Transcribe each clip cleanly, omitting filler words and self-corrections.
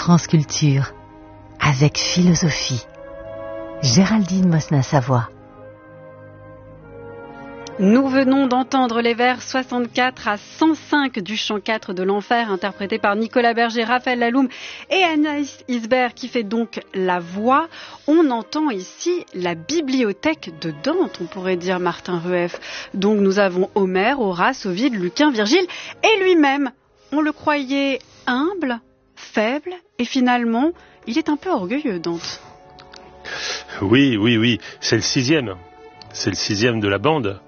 France Culture, avec philosophie. Géraldine Mosna-Savoie. Nous venons d'entendre les vers 64 à 105 du chant 4 de l'Enfer, interprété par Nicolas Berger, Raphaël Laloum et Anaïs Isbert, qui fait donc la voix. On entend ici la bibliothèque de Dante, on pourrait dire, Martin Rueff. Donc nous avons Homère, Horace, Ovide, Lucain, Virgile et lui-même. On le croyait humble, faible, et finalement, il est un peu orgueilleux, Dante. Oui, c'est le sixième. C'est le sixième de la bande.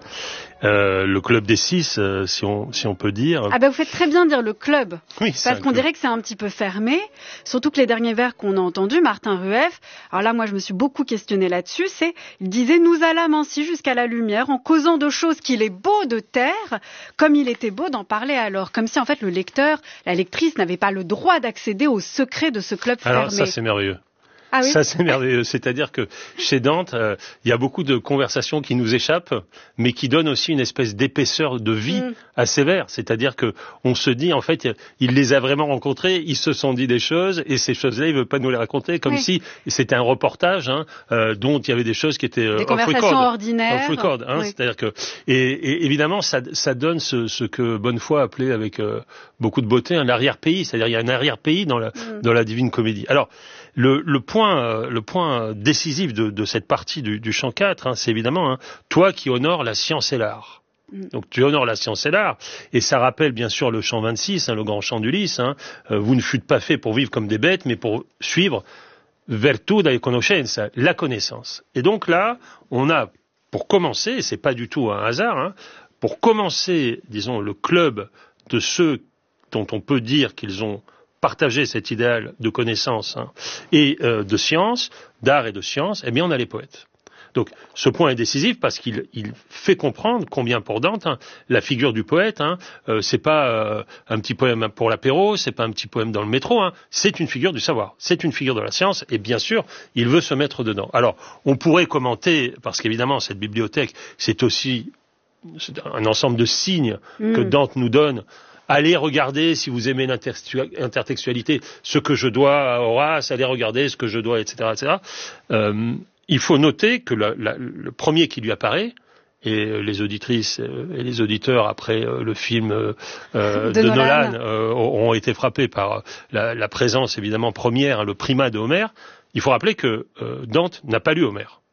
Le club des six, si on peut dire. Ah ben vous faites très bien dire le club. Oui, parce qu'on dirait que c'est un petit peu fermé. Surtout que les derniers vers qu'on a entendus, Martin Rueff, alors là moi je me suis beaucoup questionné là-dessus, il disait « Nous allâmes ainsi jusqu'à la lumière en causant de choses qu'il est beau de taire, comme il était beau d'en parler alors. » Comme si en fait le lecteur, la lectrice n'avait pas le droit d'accéder au secret de ce club fermé. Alors ça c'est merveilleux. Ah oui. Ça c'est merveilleux, c'est-à-dire que chez Dante, il y a beaucoup de conversations qui nous échappent, mais qui donnent aussi une espèce d'épaisseur de vie assez vers. C'est-à-dire que on se dit en fait, il les a vraiment rencontrés, ils se sont dit des choses, et ces choses-là, il veut pas nous les raconter, comme si c'était un reportage dont il y avait des choses qui étaient des conversations ordinaires. Off record, c'est-à-dire que et évidemment ça donne ce que Bonnefoy appelait avec beaucoup de beauté un arrière-pays, c'est-à-dire il y a un arrière-pays dans la Divine Comédie. Alors le point décisif de cette partie du chant 4, c'est évidemment toi qui honores la science et l'art. Donc tu honores la science et l'art, et ça rappelle bien sûr le chant 26, le grand chant d'Ulysse. Vous ne fûtes pas faits pour vivre comme des bêtes, mais pour suivre virtude et conoscenza, la connaissance. Et donc là, on a, pour commencer, c'est pas du tout un hasard, pour commencer, disons, le club de ceux dont on peut dire qu'ils ont partager cet idéal de connaissance et de science, d'art et de science, eh bien on a les poètes. Donc ce point est décisif parce qu'il fait comprendre combien pour Dante la figure du poète, c'est pas un petit poème pour l'apéro, c'est pas un petit poème dans le métro, c'est une figure du savoir, c'est une figure de la science, et bien sûr il veut se mettre dedans. Alors on pourrait commenter, parce qu'évidemment cette bibliothèque c'est aussi un ensemble de signes que Dante nous donne. Allez regarder, si vous aimez l'intertextualité, ce que je dois à Horace, allez regarder ce que je dois, etc., etc. Il faut noter que le premier qui lui apparaît, et les auditrices et les auditeurs après le film de Nolan ont été frappés par la présence évidemment première, le primat de Homère. Il faut rappeler que Dante n'a pas lu Homère.